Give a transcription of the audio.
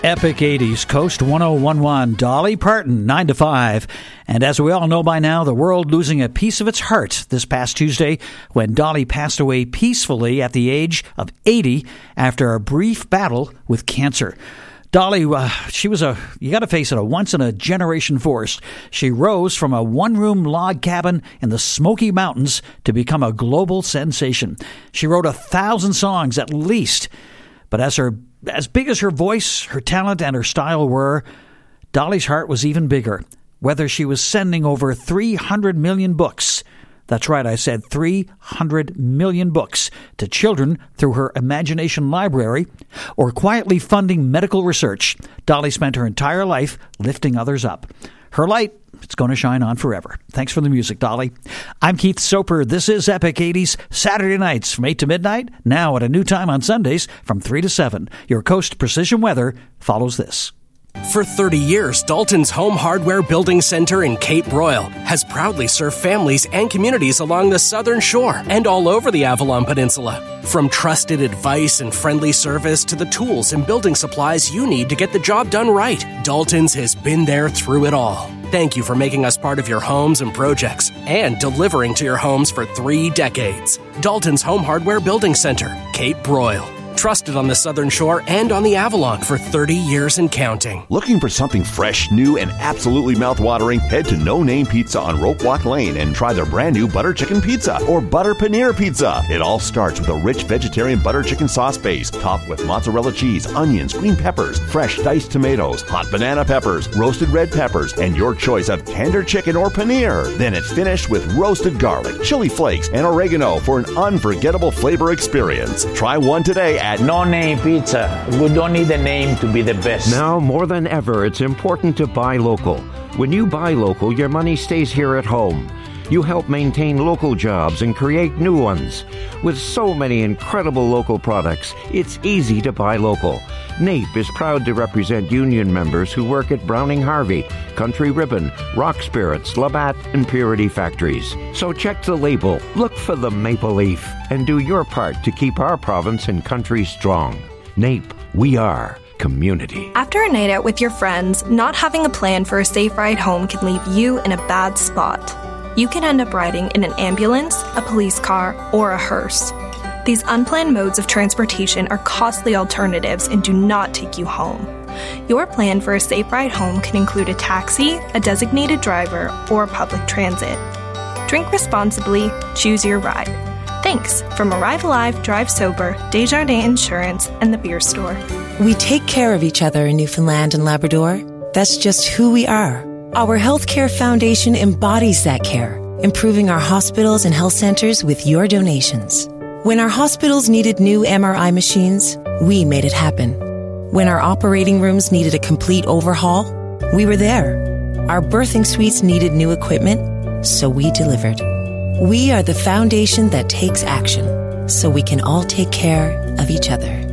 Epic 80s, Coast 1011, Dolly Parton, 9 to 5. And as we all know by now, the world losing a piece of its heart this past Tuesday when Dolly passed away peacefully at the age of 80 after a brief battle with cancer. Dolly, she was you got to face it, a once-in-a-generation force. She rose from a one-room log cabin in the Smoky Mountains to become a global sensation. She wrote 1,000 songs at least. But as big as her voice, her talent, and her style were, Dolly's heart was even bigger. Whether she was sending over 300 million books, that's right, I said 300 million books, to children through her imagination library, or quietly funding medical research, Dolly spent her entire life lifting others up. Her light, it's going to shine on forever. Thanks for the music, Dolly. I'm Keith Soper. This is Epic 80s, Saturday nights from 8 to midnight, now at a new time on Sundays from 3 to 7. Your Coast Precision Weather follows this. For 30 years, Dalton's Home Hardware Building Center in Cape Broyle has proudly served families and communities along the southern shore and all over the Avalon Peninsula. From trusted advice and friendly service to the tools and building supplies you need to get the job done right, Dalton's has been there through it all. Thank you for making us part of your homes and projects and delivering to your homes for 3 decades. Dalton's Home Hardware Building Center, Cape Broyle. Trusted on the Southern Shore and on the Avalon for 30 years and counting. Looking for something fresh, new, and absolutely mouthwatering? Head to No Name Pizza on Rope Walk Lane and try their brand new butter chicken pizza or butter paneer pizza. It all starts with a rich vegetarian butter chicken sauce base, topped with mozzarella cheese, onions, green peppers, fresh diced tomatoes, hot banana peppers, roasted red peppers, and your choice of tender chicken or paneer. Then it's finished with roasted garlic, chili flakes, and oregano for an unforgettable flavor experience. Try one today at No Name Pizza. We don't need a name to be the best. Now, more than ever, it's important to buy local. When you buy local, your money stays here at home. You help maintain local jobs and create new ones. With so many incredible local products, it's easy to buy local. NAPE is proud to represent union members who work at Browning Harvey, Country Ribbon, Rock Spirits, Labatt, and Purity Factories. So check the label, look for the maple leaf, and do your part to keep our province and country strong. NAPE, we are community. After a night out with your friends, not having a plan for a safe ride home can leave you in a bad spot. You can end up riding in an ambulance, a police car, or a hearse. These unplanned modes of transportation are costly alternatives and do not take you home. Your plan for a safe ride home can include a taxi, a designated driver, or public transit. Drink responsibly, choose your ride. Thanks from Arrive Alive, Drive Sober, Desjardins Insurance, and the Beer Store. We take care of each other in Newfoundland and Labrador. That's just who we are. Our Healthcare Foundation embodies that care, improving our hospitals and health centers with your donations. When our hospitals needed new MRI machines, we made it happen. When our operating rooms needed a complete overhaul, we were there. Our birthing suites needed new equipment, so we delivered. We are the foundation that takes action, so we can all take care of each other.